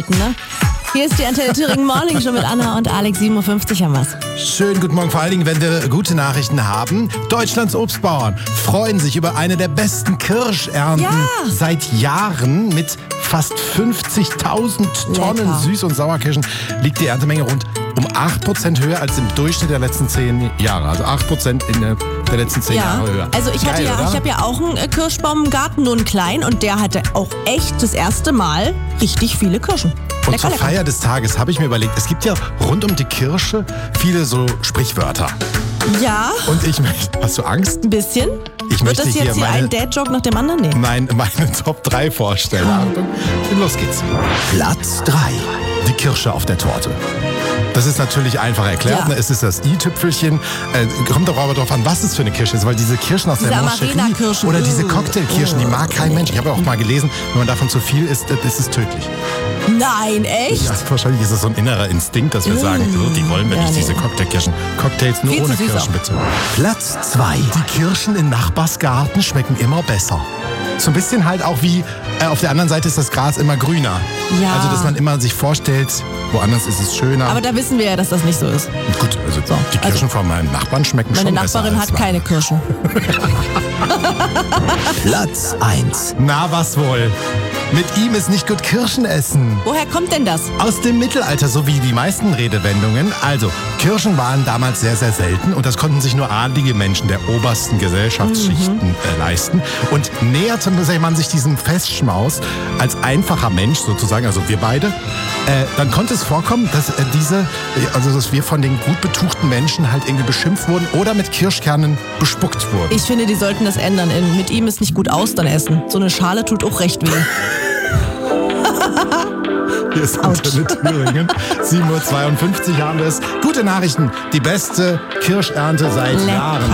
Ne? Hier ist die Antenne Thüringen Morning Show mit Anna und Alex, 7.50 Uhr haben wir's. Schönen guten Morgen, vor allen Dingen, wenn wir gute Nachrichten haben. Deutschlands Obstbauern freuen sich über eine der besten Kirschernten seit Jahren. Mit fast 50.000 Tonnen Lecker. Süß- und Sauerkirschen liegt die Erntemenge rund um 8% höher als im Durchschnitt der letzten 10 Jahre. Also 8% in der letzten 10 Jahre höher. Also ich habe ja auch einen Kirschbaum im Garten, nur einen kleinen, und der hatte auch echt das erste Mal richtig viele Kirschen. Und Lecker, zur Feier des Tages habe ich mir überlegt, es gibt ja rund um die Kirsche viele so Sprichwörter. Ja, Und hast du Angst? ein bisschen. Ich Wird möchte das hier jetzt hier ein Dad-Joke nach dem anderen nehmen? meine Top 3 vorstellen. Achtung, los geht's. Platz 3. Die Kirsche auf der Torte. Das ist natürlich einfach erklärt. Ja. Ne? Es ist das i-Tüpfelchen. Kommt doch aber darauf an, was es für eine Kirsche ist. Weil diese Kirschen aus Diese der Moscherie Amarena-Kirschen. oder diese Cocktailkirschen, die mag kein Mensch. Ich habe ja auch mal gelesen, wenn man davon zu viel isst, ist es tödlich. Nein, echt? Ja, wahrscheinlich ist es so ein innerer Instinkt, dass wir sagen, die wollen wir nicht, diese Cocktailkirschen. Cocktails nur Viel zu ohne süß Kirschen, auch. bitte. Platz 2. Die Kirschen in Nachbarsgarten schmecken immer besser. So ein bisschen halt auch wie, auf der anderen Seite ist das Gras immer grüner. Ja. Also, dass man immer sich vorstellt, woanders ist es schöner. Aber da wissen wir ja, dass das nicht so ist. Gut, also die Kirschen von meinem Nachbarn schmecken Meine schon besser Nachbarin als hat keine Kirschen. Platz 1. Na, was wohl? Mit ihm ist nicht gut Kirschen essen. Woher kommt denn das? Aus dem Mittelalter, so wie die meisten Redewendungen. Also, Kirschen waren damals sehr, sehr selten und das konnten sich nur adlige Menschen der obersten Gesellschaftsschichten leisten. Und näherte man sich diesem Festschmaus als einfacher Mensch sozusagen, also wir beide, dann konnte es vorkommen, dass dass wir von den gut betuchten Menschen halt irgendwie beschimpft wurden oder mit Kirschkernen bespuckt wurden. Ich finde, die sollten das ändern. Mit ihm ist nicht gut Austern essen. So eine Schale tut auch recht weh. Hier ist Antenne Thüringen. 7.52 Uhr haben wir es. Gute Nachrichten. Die beste Kirschernte seit Lecker. Jahren.